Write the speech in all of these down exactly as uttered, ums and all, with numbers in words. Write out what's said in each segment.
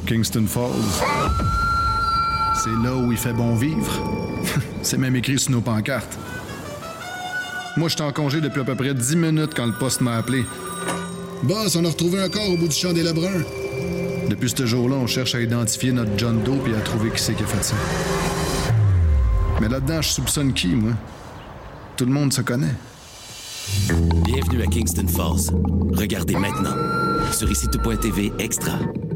Kingston Falls. C'est là où il fait bon vivre. C'est même écrit sur nos pancartes. Moi, j'étais en congé depuis à peu près dix minutes quand le poste m'a appelé. Boss, on a retrouvé un corps au bout du champ des Lebrun. Depuis ce jour-là, on cherche à identifier notre John Doe et à trouver qui c'est qui a fait ça. Mais là-dedans, je soupçonne qui, moi? Tout le monde se connaît. Bienvenue à Kingston Falls. Regardez maintenant sur ici tout point t v extra.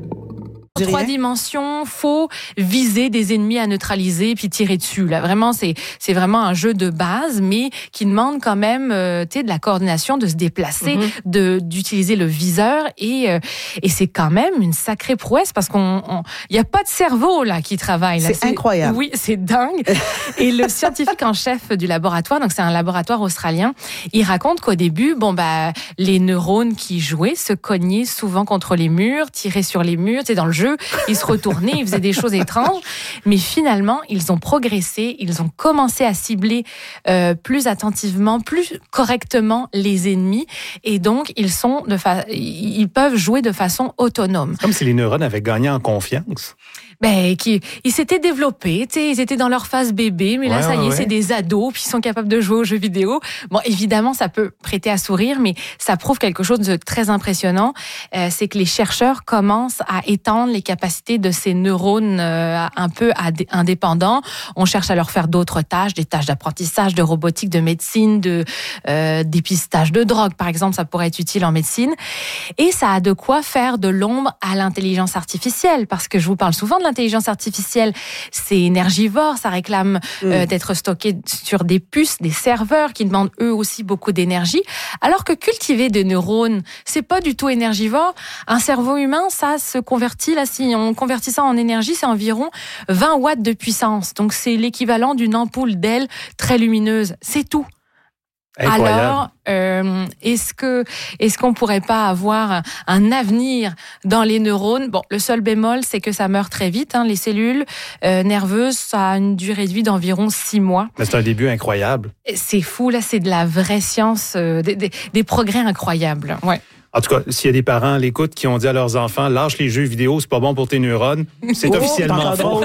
Trois dimensions, faut viser des ennemis à neutraliser puis tirer dessus. Là, vraiment, c'est c'est vraiment un jeu de base, mais qui demande quand même, euh, tu sais, de la coordination, de se déplacer, mm-hmm. de d'utiliser le viseur et euh, et c'est quand même une sacrée prouesse parce qu'on il y a pas de cerveau là qui travaille. Là. C'est, c'est incroyable. Oui, c'est dingue. Et le scientifique en chef du laboratoire, donc c'est un laboratoire australien, il raconte qu'au début, bon bah les neurones qui jouaient se cognaient souvent contre les murs, tiraient sur les murs, tu sais, dans le jeu. Ils se retournaient, ils faisaient des choses étranges, mais finalement, ils ont progressé, ils ont commencé à cibler euh, plus attentivement, plus correctement les ennemis, et donc ils sont de fa- ils peuvent jouer de façon autonome. Comme si les neurones avaient gagné en confiance. Ben, qui, ils s'étaient développés, tu sais, ils étaient dans leur phase bébé, mais là, ouais, ça y est, ouais. c'est des ados, puis ils sont capables de jouer aux jeux vidéo. Bon, évidemment, ça peut prêter à sourire, mais ça prouve quelque chose de très impressionnant, euh, c'est que les chercheurs commencent à étendre les capacités de ces neurones euh, un peu ad- indépendants. On cherche à leur faire d'autres tâches, des tâches d'apprentissage, de robotique, de médecine, de euh, dépistage de drogue, par exemple, ça pourrait être utile en médecine. Et ça a de quoi faire de l'ombre à l'intelligence artificielle, parce que je vous parle souvent de l'intelligence artificielle, c'est énergivore, ça réclame euh, mmh. d'être stocké sur des puces, des serveurs qui demandent eux aussi beaucoup d'énergie, alors que cultiver des neurones, c'est pas du tout énergivore. Un cerveau humain, ça se convertit, là, si on convertit ça en énergie, c'est environ vingt watts de puissance. Donc c'est l'équivalent d'une ampoule d'L E D très lumineuse. C'est tout. Incroyable. Alors, euh, est-ce que est-ce qu'on pourrait pas avoir un, un avenir dans les neurones? Bon, le seul bémol, c'est que ça meurt très vite. Hein, les cellules euh, nerveuses, ça a une durée de vie d'environ six mois. Mais c'est un début incroyable. C'est fou, là, c'est de la vraie science, euh, des, des, des progrès incroyables. Ouais. En tout cas, s'il y a des parents à l'écoute qui ont dit à leurs enfants « Lâche les jeux vidéo, c'est pas bon pour tes neurones », c'est oh, officiellement faux.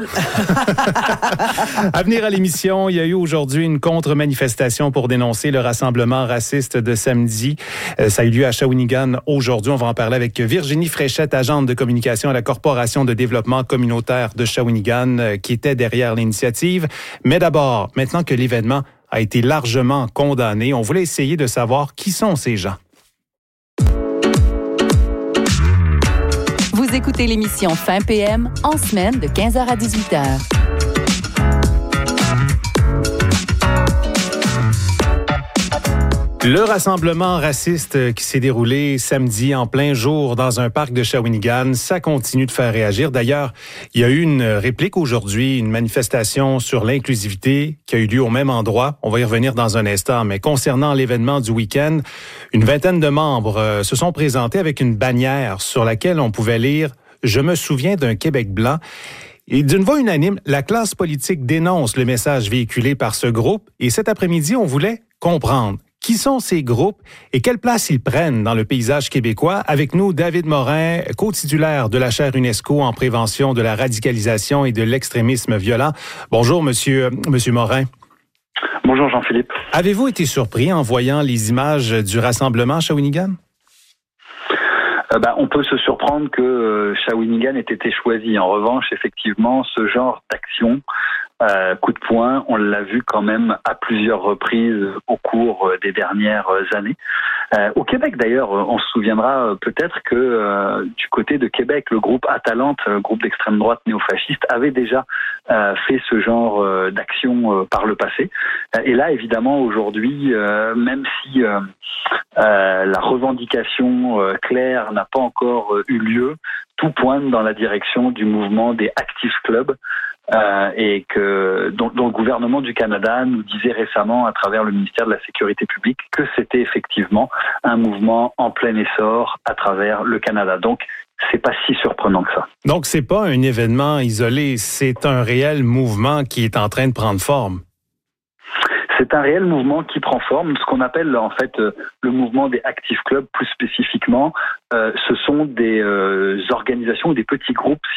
À venir à l'émission, il y a eu aujourd'hui une contre-manifestation pour dénoncer le rassemblement raciste de samedi. Ça a eu lieu à Shawinigan aujourd'hui. On va en parler avec Virginie Fréchette, agente de communication à la Corporation de développement communautaire de Shawinigan, qui était derrière l'initiative. Mais d'abord, maintenant que l'événement a été largement condamné, on voulait essayer de savoir qui sont ces gens. Vous écoutez l'émission Fin P M en semaine de quinze heures à dix-huit heures. Le rassemblement raciste qui s'est déroulé samedi en plein jour dans un parc de Shawinigan, ça continue de faire réagir. D'ailleurs, il y a eu une réplique aujourd'hui, une manifestation sur l'inclusivité qui a eu lieu au même endroit. On va y revenir dans un instant. Mais concernant l'événement du week-end, une vingtaine de membres euh, se sont présentés avec une bannière sur laquelle on pouvait lire « Je me souviens d'un Québec blanc ». Et d'une voix unanime, la classe politique dénonce le message véhiculé par ce groupe. Et cet après-midi, on voulait comprendre qui sont ces groupes et quelle place ils prennent dans le paysage québécois. Avec nous, David Morin, co-titulaire de la chaire UNESCO en prévention de la radicalisation et de l'extrémisme violent. Bonjour, monsieur, monsieur Morin. Bonjour, Jean-Philippe. Avez-vous été surpris en voyant les images du rassemblement à Shawinigan? Euh, bah, on peut se surprendre que euh, Shawinigan ait été choisi. En revanche, effectivement, ce genre d'action, euh, coup de poing, on l'a vu quand même à plusieurs reprises au cours des dernières années. Euh, au Québec, d'ailleurs, on se souviendra peut-être que euh, du côté de Québec, le groupe Atalante, groupe d'extrême droite néofasciste, avait déjà euh, fait ce genre euh, d'action euh, par le passé. Et là, évidemment, aujourd'hui, euh, même si euh, euh, la revendication euh, claire n'a pas encore euh, eu lieu, tout pointe dans la direction du mouvement des Active Clubs, euh, et que dont, dont le gouvernement du Canada nous disait récemment à travers le ministère de la Sécurité publique que c'était effectivement un mouvement en plein essor à travers le Canada. Donc, c'est pas si surprenant que ça. Donc, c'est pas un événement isolé, c'est un réel mouvement qui est en train de prendre forme. C'est un réel mouvement qui prend forme, ce qu'on appelle en fait le mouvement des Active Clubs plus spécifiquement. Euh, ce sont des euh, organisations ou des petits groupes,